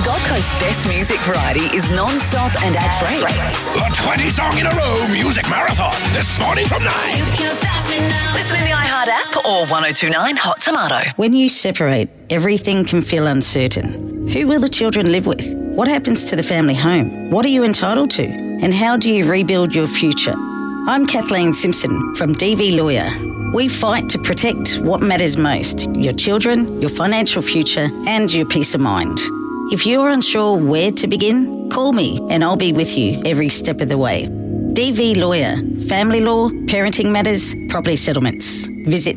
Gold Coast's best music variety is non-stop and ad-free. The 20-song in a row music marathon this morning from 9. Listen in the iHeart app or 1029 Hot Tomato. When you separate, everything can feel uncertain. Who will the children live with? What happens to the family home? What are you entitled to? And how do you rebuild your future? I'm Kathleen Simpson from DV Lawyer. We fight to protect what matters most, your children, your financial future, and your peace of mind. If you're unsure where to begin, call me and I'll be with you every step of the way. DV Lawyer. Family law, parenting matters, property settlements. Visit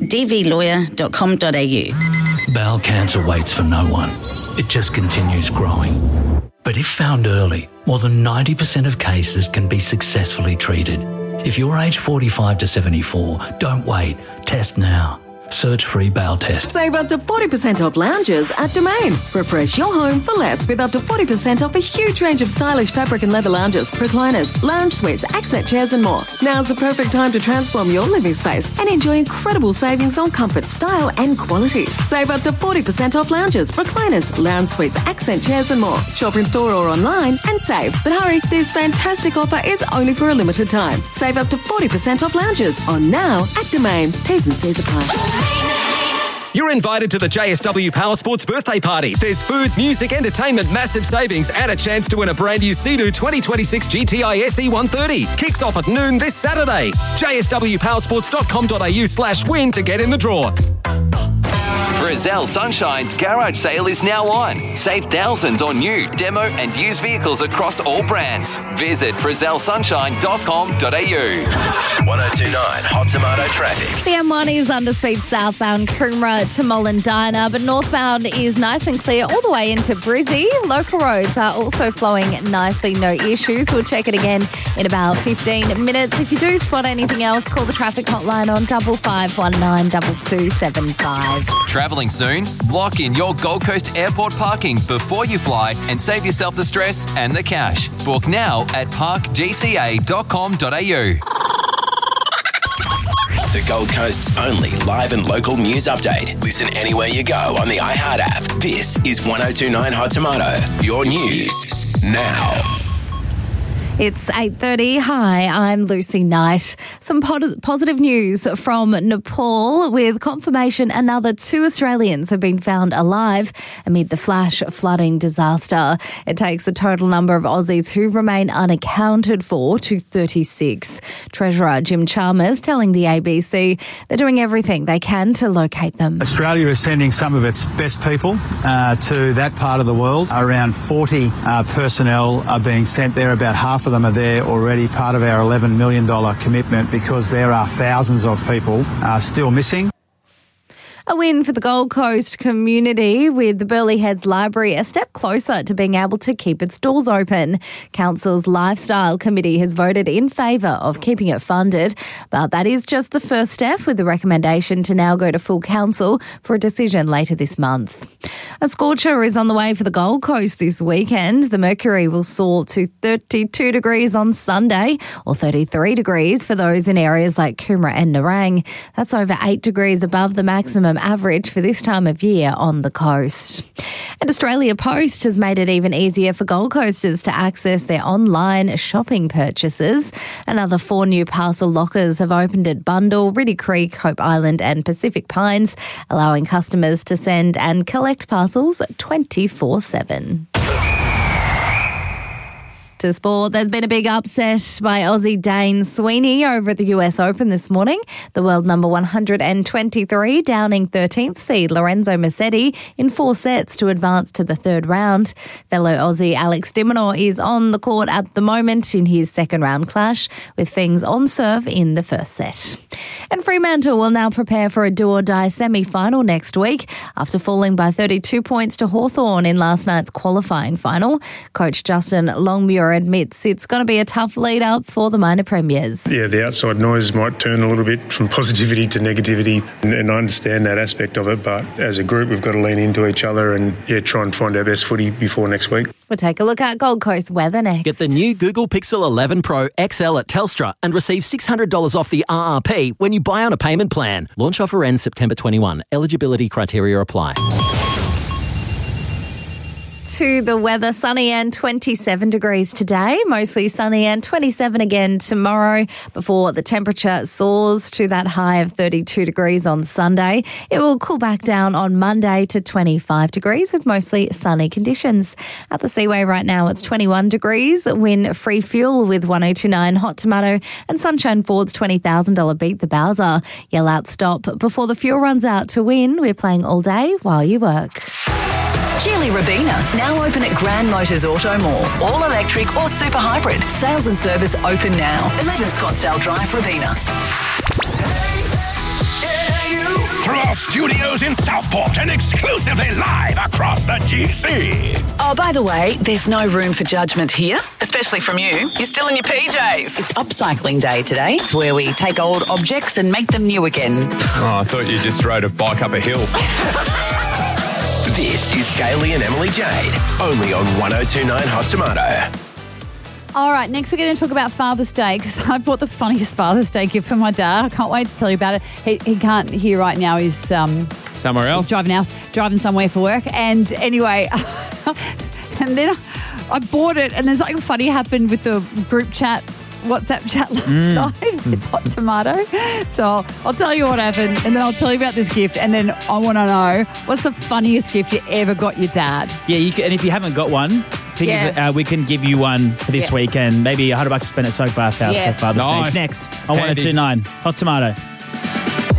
dvlawyer.com.au. Bowel cancer waits for no one. It just continues growing. But if found early, more than 90% of cases can be successfully treated. If you're aged 45 to 74, don't wait. Test now. Search free bowel test. Save up to 40% off lounges at Domain. Refresh your home for less with up to 40% off a huge range of stylish fabric and leather lounges, recliners, lounge suites, accent chairs and more. Now's the perfect time to transform your living space and enjoy incredible savings on comfort, style and quality. Save up to 40% off lounges, recliners, lounge suites, accent chairs and more. Shop in store or online and save. But hurry, this fantastic offer is only for a limited time. Save up to 40% off lounges on now at Domain. T's and C's apply. You're invited to the JSW Power Sports birthday party. There's food, music, entertainment, massive savings, and a chance to win a brand new Sea-Doo 2026 GTI SE 130. Kicks off at noon this Saturday. jswpowersports.com.au/win to get in the draw. Frizzell Sunshine's garage sale is now on. Save thousands on new, demo and used vehicles across all brands. Visit frizzellsunshine.com.au. 1029 Hot Tomato traffic. The M1 is under speed southbound Coomera to Mollendina, but northbound is nice and clear all the way into Brizzy. Local roads are also flowing nicely, no issues. We'll check it again in about 15 minutes. If you do spot anything else, call the traffic hotline on 5519 2275. Travelling soon? Lock in your Gold Coast airport parking before you fly and save yourself the stress and the cash. Book now at parkgca.com.au. The Gold Coast's only live and local news update. Listen anywhere you go on the iHeart app. This is 1029 Hot Tomato. Your news now. It's 8:30. Hi, I'm Lucy Knight. Some positive news from Nepal with confirmation another 2 Australians have been found alive amid the flash flooding disaster. It takes the total number of Aussies who remain unaccounted for to 36. Treasurer Jim Chalmers telling the ABC they're doing everything they can to locate them. Australia is sending some of its best people to that part of the world. Around 40 personnel are being sent there. About half of them are there already, part of our $11 million commitment, because there are thousands of people still missing. A win for the Gold Coast community with the Burleigh Heads Library a step closer to being able to keep its doors open. Council's Lifestyle Committee has voted in favour of keeping it funded, but that is just the first step, with the recommendation to now go to full council for a decision later this month. A scorcher is on the way for the Gold Coast this weekend. The mercury will soar to 32 degrees on Sunday, or 33 degrees for those in areas like Coomera and Nerang. That's over 8 degrees above the maximum average for this time of year on the coast. And Australia Post has made it even easier for Gold Coasters to access their online shopping purchases. Another 4 new parcel lockers have opened at Bundall, Riddy Creek, Hope Island and Pacific Pines, allowing customers to send and collect parcels 24/7. To sport, there's been a big upset by Aussie Dane Sweeney over at the US Open this morning. The world number 123 downing 13th seed Lorenzo Musetti in 4 sets to advance to the third round. Fellow Aussie Alex de Minaur is on the court at the moment in his second round clash, with things on serve in the first set. And Fremantle will now prepare for a do-or-die semi-final next week after falling by 32 points to Hawthorn in last night's qualifying final. Coach Justin Longmuir admits it's going to be a tough lead-up for the minor premiers. Yeah, the outside noise might turn a little bit from positivity to negativity, and I understand that aspect of it, but as a group we've got to lean into each other and try and find our best footy before next week. We'll take a look at Gold Coast weather next. Get the new Google Pixel 11 Pro XL at Telstra and receive $600 off the RRP when you buy on a payment plan. Launch offer ends September 21. Eligibility criteria apply. to the weather. Sunny and 27 degrees today. Mostly sunny and 27 again tomorrow before the temperature soars to that high of 32 degrees on Sunday. It will cool back down on Monday to 25 degrees with mostly sunny conditions. At the Seaway right now, it's 21 degrees. Win free fuel with 1029 Hot Tomato, and Sunshine Ford's $20,000 Beat the Bowser. Yell out stop before the fuel runs out to win. We're playing all day while you work. Geely Rabina, now open at Grand Motors Auto Mall. All electric or super hybrid. Sales and service open now. 11 Scottsdale Drive, Rabina. From our studios in Southport and exclusively live across the GC. Oh, by the way, there's no room for judgment here, especially from you. You're still in your PJs. It's upcycling day today. It's where we take old objects and make them new again. Oh, I thought you just rode a bike up a hill. This is Gailey and Emily Jade, only on 1029 Hot Tomato. All right, next we're going to talk about Father's Day because I bought the funniest Father's Day gift for my dad. I can't wait to tell you about it. He can't hear right now. He's somewhere else. Driving somewhere for work. And anyway, and then I bought it, and there's something funny happened with the group chat, WhatsApp chat last night with Hot Tomato. So I'll tell you what happened, and then I'll tell you about this gift, and then I want to know what's the funniest gift you ever got your dad. Yeah, you can, and if you haven't got one, we can give you one for this weekend. Maybe $100 to spend at Soak Bath House for Father's Day. It's next on 1029 Hot Tomato.